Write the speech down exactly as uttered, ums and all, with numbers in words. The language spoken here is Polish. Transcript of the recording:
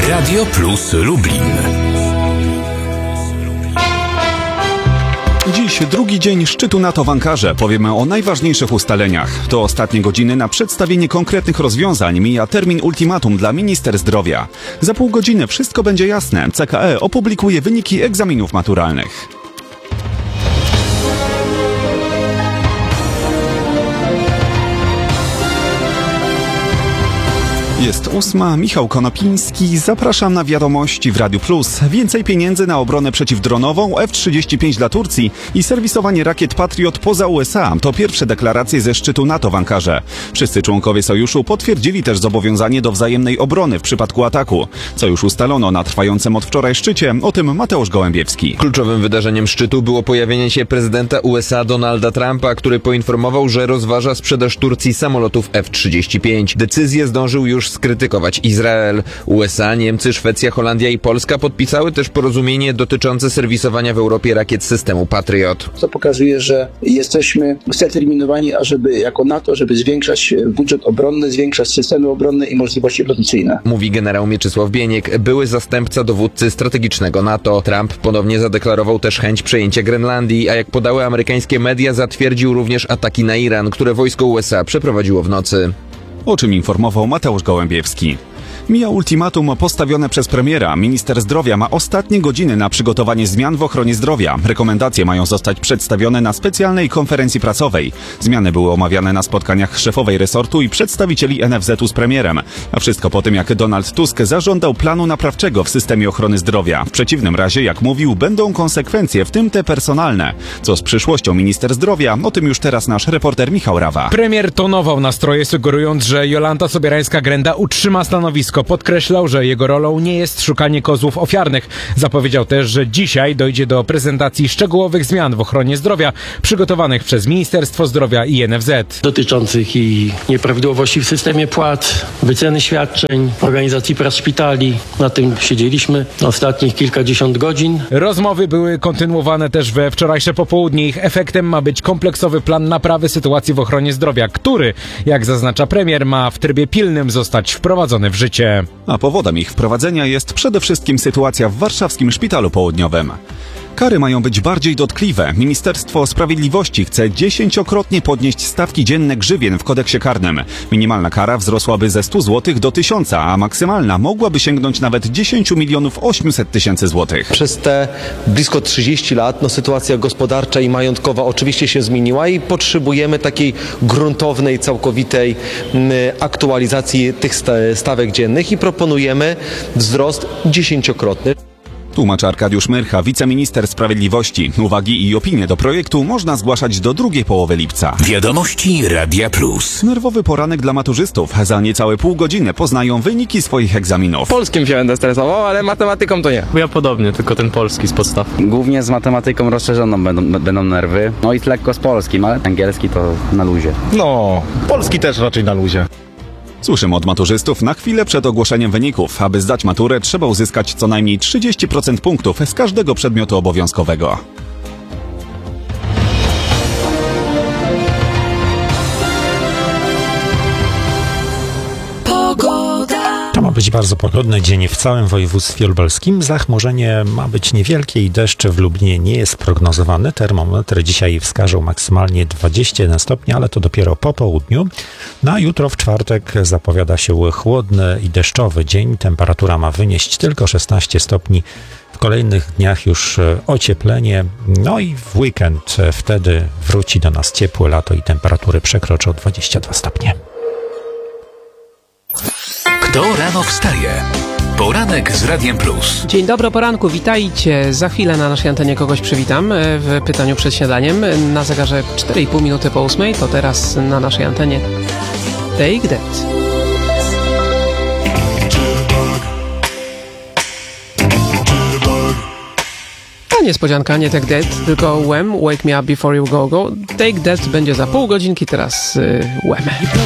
Radio Plus Lublin. Dziś drugi dzień szczytu NATO w Ankarze. Powiemy o najważniejszych ustaleniach. To ostatnie godziny na przedstawienie konkretnych rozwiązań. Mija termin ultimatum dla minister zdrowia. Za pół godziny wszystko będzie jasne. C K E opublikuje wyniki egzaminów maturalnych. Jest ósma, Michał Konopiński, zapraszam na wiadomości w Radiu Plus. Więcej pieniędzy na obronę przeciwdronową, F trzydzieści pięć dla Turcji i serwisowanie rakiet Patriot poza U S A. To pierwsze deklaracje ze szczytu NATO w Ankarze. Wszyscy członkowie sojuszu potwierdzili też zobowiązanie do wzajemnej obrony w przypadku ataku. Co już ustalono na trwającym od wczoraj szczycie, o tym Mateusz Gołębiewski. Kluczowym wydarzeniem szczytu było pojawienie się prezydenta U S A Donalda Trumpa, który poinformował, że rozważa sprzedaż Turcji samolotów F trzydzieści pięć. Decyzję zdążył już skrytykować Izrael. U S A, Niemcy, Szwecja, Holandia i Polska podpisały też porozumienie dotyczące serwisowania w Europie rakiet systemu Patriot. To pokazuje, że jesteśmy zdeterminowani, ażeby jako NATO, żeby zwiększać budżet obronny, zwiększać systemy obronne i możliwości produkcyjne. Mówi generał Mieczysław Bieniek, były zastępca dowódcy strategicznego NATO. Trump ponownie zadeklarował też chęć przejęcia Grenlandii, a jak podały amerykańskie media, zatwierdził również ataki na Iran, które wojsko U S A przeprowadziło w nocy. O czym informował Mateusz Gołębiewski. Mija ultimatum postawione przez premiera. Minister zdrowia ma ostatnie godziny na przygotowanie zmian w ochronie zdrowia. Rekomendacje mają zostać przedstawione na specjalnej konferencji prasowej. Zmiany były omawiane na spotkaniach szefowej resortu i przedstawicieli N F Z u z premierem. A wszystko po tym, jak Donald Tusk zażądał planu naprawczego w systemie ochrony zdrowia. W przeciwnym razie, jak mówił, będą konsekwencje, w tym te personalne. Co z przyszłością minister zdrowia? O tym już teraz nasz reporter Michał Rawa. Premier tonował nastroje, sugerując, że Jolanta Sobierańska-Grenda utrzyma stanowisko. Podkreślał, że jego rolą nie jest szukanie kozłów ofiarnych. Zapowiedział też, że dzisiaj dojdzie do prezentacji szczegółowych zmian w ochronie zdrowia przygotowanych przez Ministerstwo Zdrowia i N F Z. Dotyczących i nieprawidłowości w systemie płac, wyceny świadczeń, organizacji prac szpitali. Na tym siedzieliśmy ostatnich kilkadziesiąt godzin. Rozmowy były kontynuowane też we wczorajsze popołudnie. Ich efektem ma być kompleksowy plan naprawy sytuacji w ochronie zdrowia, który, jak zaznacza premier, ma w trybie pilnym zostać wprowadzony w życie. A powodem ich wprowadzenia jest przede wszystkim sytuacja w warszawskim Szpitalu Południowym. Kary mają być bardziej dotkliwe. Ministerstwo Sprawiedliwości chce dziesięciokrotnie podnieść stawki dzienne grzywien w kodeksie karnym. Minimalna kara wzrosłaby ze stu złotych do tysiąca, a maksymalna mogłaby sięgnąć nawet dziesięć milionów osiemset tysięcy złotych. Przez te blisko trzydzieści lat no, sytuacja gospodarcza i majątkowa oczywiście się zmieniła i potrzebujemy takiej gruntownej, całkowitej m, aktualizacji tych stawek dziennych i proponujemy wzrost dziesięciokrotny. Tłumaczy Arkadiusz Myrcha, wiceminister sprawiedliwości. Uwagi i opinie do projektu można zgłaszać do drugiej połowy lipca. Wiadomości Radia Plus. Nerwowy poranek dla maturzystów. Za niecałe pół godziny poznają wyniki swoich egzaminów. Polskim się będę stresował, ale matematyką to nie. Ja podobnie, tylko ten polski z podstaw. Głównie z matematyką rozszerzoną będą, będą nerwy. No i lekko z polskim, ale angielski to na luzie. No, polski też raczej na luzie. Słyszymy od maturzystów na chwilę przed ogłoszeniem wyników. Aby zdać maturę, trzeba uzyskać co najmniej trzydzieści procent punktów z każdego przedmiotu obowiązkowego. To ma być bardzo pogodny dzień w całym województwie lubelskim. Zachmurzenie ma być niewielkie i deszcz w Lublinie nie jest prognozowany. Termometry dzisiaj wskażą maksymalnie dwadzieścia jeden stopni, ale to dopiero po południu. Na jutro w czwartek zapowiada się chłodny i deszczowy dzień. Temperatura ma wynieść tylko szesnaście stopni. W kolejnych dniach już ocieplenie. No i w weekend wtedy wróci do nas ciepłe lato i temperatury przekroczą dwadzieścia dwa stopnie. Kto rano wstaje? Poranek z Radiem Plus. Dzień dobry, poranku, witajcie. Za chwilę na naszej antenie kogoś przywitam w pytaniu przed śniadaniem. Na zegarze cztery i pół minuty po ósmej, to teraz na naszej antenie Take That. Ta niespodzianka, nie Take That, tylko Wham, Wake Me Up Before You Go Go. Take That będzie za pół godzinki, teraz y, Wham.